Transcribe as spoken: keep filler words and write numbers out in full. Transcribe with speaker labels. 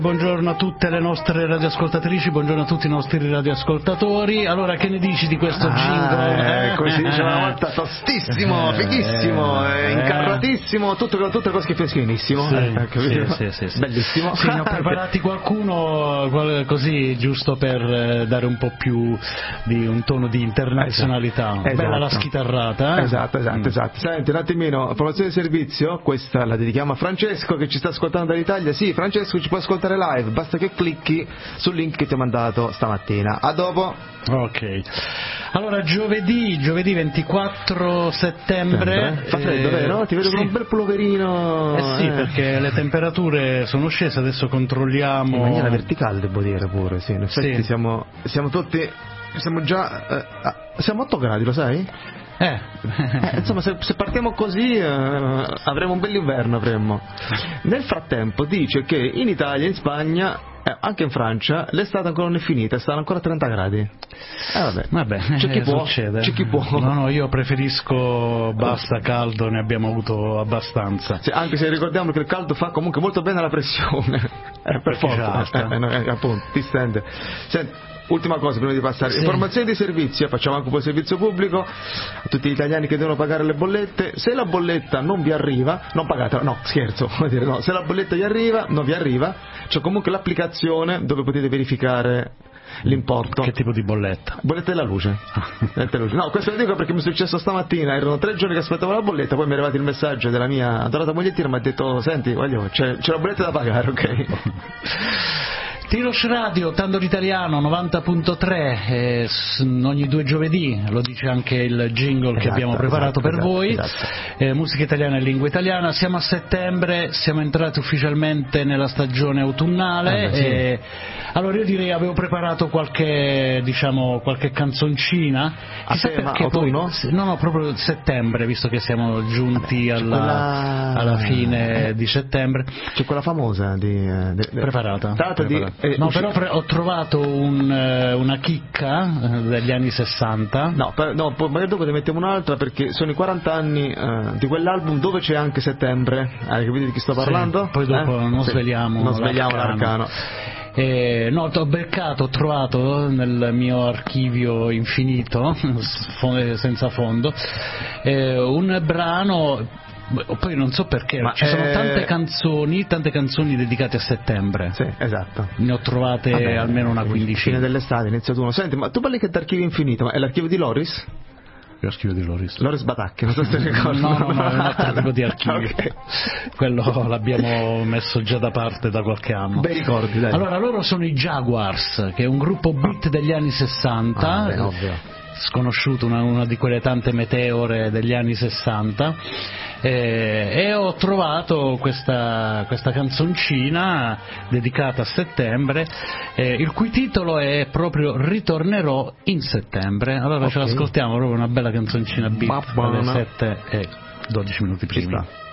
Speaker 1: Buongiorno a tutte le nostre radioascoltatrici, buongiorno a tutti i nostri radioascoltatori. Allora, che ne dici di questo
Speaker 2: ah,
Speaker 1: jingle?
Speaker 2: Eh, come si dice una volta, tostissimo, fighissimo, eh, incarratissimo, tutto, tutte cose che finissimo.
Speaker 1: Sì,
Speaker 2: eh,
Speaker 1: sì, sì, sì, sì.
Speaker 2: Bellissimo.
Speaker 1: Sì, ne ho preparati qualcuno così, giusto per dare un po' più di un tono di internazionalità.
Speaker 2: Esatto.
Speaker 1: Bella la schitarrata. Eh?
Speaker 2: Esatto, esatto, mm. esatto. Senti, un attimino, approvazione di servizio, questa la dedichiamo a Francesco che ci sta ascoltando dall'Italia. Sì, Francesco ci può ascoltare live, basta che clicchi sul link che ti ho mandato stamattina. A dopo.
Speaker 1: Ok. Allora, giovedì, giovedì ventiquattro settembre.
Speaker 2: Fa freddo,
Speaker 1: eh,
Speaker 2: vero? Ti vedo
Speaker 1: sì.
Speaker 2: con un bel pulloverino.
Speaker 1: Eh sì,
Speaker 2: eh.
Speaker 1: perché le temperature sono scese, adesso controlliamo.
Speaker 2: In maniera verticale, devo dire pure, sì. In effetti
Speaker 1: sì.
Speaker 2: siamo, siamo tutti, siamo già, eh, siamo a otto gradi, lo sai?
Speaker 1: Eh.
Speaker 2: eh, insomma, se, se partiamo così eh, avremo un bell'inverno, avremmo. Nel frattempo dice che in Italia, in Spagna, eh, anche in Francia, l'estate ancora non è finita, stanno ancora a trenta gradi. Eh, vabbè,
Speaker 1: vabbè
Speaker 2: c'è chi
Speaker 1: eh,
Speaker 2: può,
Speaker 1: succede.
Speaker 2: c'è chi può.
Speaker 1: No, no, io preferisco basta caldo, ne abbiamo avuto abbastanza.
Speaker 2: Sì, anche se ricordiamo che il caldo fa comunque molto bene alla pressione. Eh, per forza, eh, no, eh, appunto, ti stende. Senti, ultima cosa prima di passare, sì. Informazioni di servizio, facciamo anche un po' di servizio pubblico a tutti gli italiani che devono pagare le bollette. Se la bolletta non vi arriva, non pagatela, no, scherzo, vuol dire no, se la bolletta vi arriva, non vi arriva, c'è comunque l'applicazione dove potete verificare l'importo.
Speaker 1: Che tipo di bolletta?
Speaker 2: Bolletta della luce. Bolletta della luce. No, questo lo dico perché mi è successo stamattina, erano tre giorni che aspettavo la bolletta, poi mi è arrivato il messaggio della mia adorata mogliettina, mi ha detto senti, voglio, c'è, c'è la bolletta da pagare, ok?
Speaker 1: Tirosh Radio, Tando l'Italiano, novanta punto tre, eh, ogni due giovedì, lo dice anche il jingle esatto, che abbiamo preparato esatto, per esatto, voi, esatto. Eh, musica italiana e lingua italiana. Siamo a settembre, siamo entrati ufficialmente nella stagione autunnale.
Speaker 2: Ah, sì.
Speaker 1: eh, allora io direi avevo preparato qualche, diciamo, qualche canzoncina. Chissà
Speaker 2: te,
Speaker 1: perché poi, no? No, no, proprio settembre, visto che siamo giunti Vabbè, alla, quella... alla fine eh, di settembre.
Speaker 2: C'è quella famosa di... Eh, de, de...
Speaker 1: Preparata.
Speaker 2: Tratta
Speaker 1: preparata.
Speaker 2: di... Eh,
Speaker 1: no,
Speaker 2: usci...
Speaker 1: però pre- ho trovato un, eh, una chicca eh, degli anni sessanta.
Speaker 2: No, per, no, poi magari dopo ne mettiamo un'altra perché sono i quaranta anni eh, di quell'album dove c'è anche settembre. Hai capito di chi sto parlando?
Speaker 1: Sì, poi dopo
Speaker 2: eh?
Speaker 1: non
Speaker 2: sì.
Speaker 1: sveliamo
Speaker 2: non sveliamo
Speaker 1: l'arcano.
Speaker 2: l'arcano.
Speaker 1: Eh, no, ho beccato, ho trovato nel mio archivio infinito, senza fondo, eh, un brano. Poi non so perché, ma ci sono eh... tante canzoni, tante canzoni dedicate a settembre.
Speaker 2: Sì, esatto.
Speaker 1: Ne ho trovate Vabbè, almeno una quindicina.
Speaker 2: Fine dell'estate, inizia uno. Senti, ma tu parli che d'archivio infinito, ma è l'archivio di Loris?
Speaker 1: L'archivio di Loris.
Speaker 2: Loris Batacchi, non so se ti ricordi.
Speaker 1: No, no, no, è un altro tipo di archivio. Okay. Quello l'abbiamo messo già da parte da qualche anno.
Speaker 2: Bei ricordi, dai.
Speaker 1: Allora, loro sono i Jaguars, che è un gruppo beat degli anni sessanta.
Speaker 2: Ah, beh, ovvio.
Speaker 1: Sconosciuto, una, una di quelle tante meteore degli anni sessanta, eh, e ho trovato questa, questa canzoncina dedicata a settembre, eh, il cui titolo è proprio Ritornerò in settembre. Allora okay. Ce l'ascoltiamo, proprio una bella canzoncina beat alle sette e dodici minuti prima.